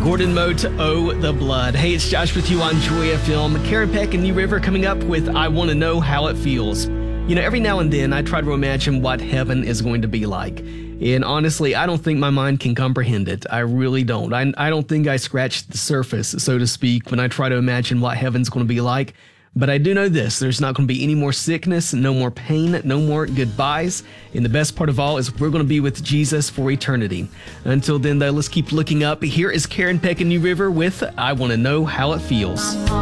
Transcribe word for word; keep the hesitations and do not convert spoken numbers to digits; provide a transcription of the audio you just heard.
Gordon Mote, Oh, the Blood. Hey, it's Josh with you on Joy F M. Karen Peck and New River coming up with I Want to Know How It Feels. You know, every now and then I try to imagine what heaven is going to be like. And honestly, I don't think my mind can comprehend it. I really don't. I, I don't think I scratched the surface, so to speak, when I try to imagine what heaven's going to be like. But I do know this, there's not going to be any more sickness, no more pain, no more goodbyes. And the best part of all is we're going to be with Jesus for eternity. Until then, though, let's keep looking up. Here is Karen Peck and New River with I Want to Know How It Feels.